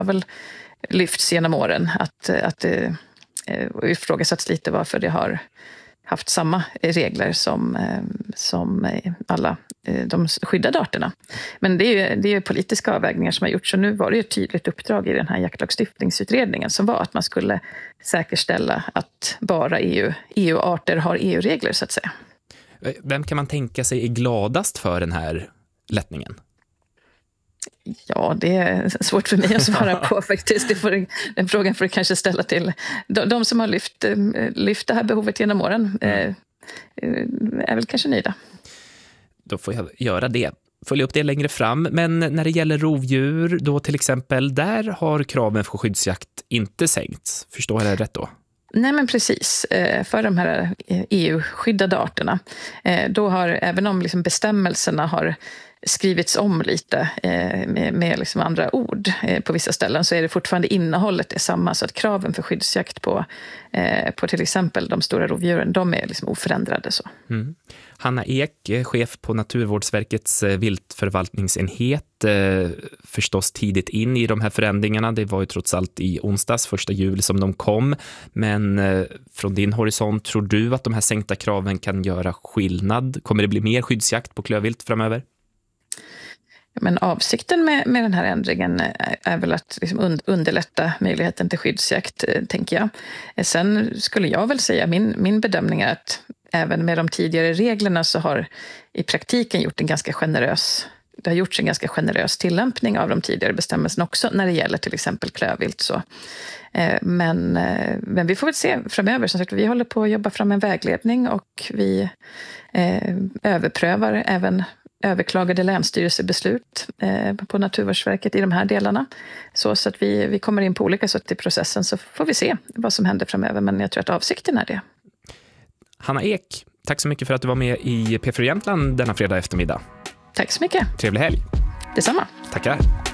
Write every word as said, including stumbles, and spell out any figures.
har väl lyfts genom åren att, att det ifrågasatts lite varför det har haft samma regler som, som alla de skyddade arterna. Men det är ju, det är ju politiska avvägningar som har gjorts, så nu var det ju ett tydligt uppdrag i den här jaktlagstiftningsutredningen som var att man skulle säkerställa att bara E U, E U-arter har E U-regler så att säga. Vem kan man tänka sig är gladast för den här lättningen? Ja, det är svårt för mig att svara på faktiskt. Det får, den frågan får du kanske ställa till de, de som har lyft, lyft det här behovet genom åren. Mm. Är väl kanske nöjda. Då får jag göra det. Följa upp det längre fram. Men när det gäller rovdjur då till exempel, där har kraven för skyddsjakt inte sänkts. Förstår jag det rätt då? Nej, men precis. För de här E U-skyddade arterna. Då har, även om liksom bestämmelserna har skrivits om lite eh, med, med liksom andra ord eh, på vissa ställen, så är det fortfarande innehållet är samma, så att kraven för skyddsjakt på, eh, på till exempel de stora rovdjuren, de är liksom oförändrade. Så. Mm. Hanna Ek, chef på Naturvårdsverkets viltförvaltningsenhet, eh, förstås tidigt in i de här förändringarna. Det var ju trots allt i onsdags, första juli som de kom. Men eh, från din horisont, tror du att de här sänkta kraven kan göra skillnad? Kommer det bli mer skyddsjakt på klövvilt framöver? Men avsikten med, med den här ändringen är, är väl att liksom underlätta möjligheten till skyddsjakt, tänker jag. Sen skulle jag väl säga, min, min bedömning är att även med de tidigare reglerna så har i praktiken gjort en ganska generös, det har gjorts en ganska generös tillämpning av de tidigare bestämmelserna också när det gäller till exempel klövvilt. Så. Men, men vi får väl se framöver. Som sagt, vi håller på att jobba fram en vägledning och vi eh, överprövar även överklagade länsstyrelsebeslut eh, på Naturvårdsverket i de här delarna. Så, så att vi, vi kommer in på olika sätt i processen, så får vi se vad som händer framöver. Men jag tror att avsikten är det. Hanna Ek, tack så mycket för att du var med i P fyra Jämtland denna fredag eftermiddag. Tack så mycket. Trevlig helg. Detsamma. Tackar.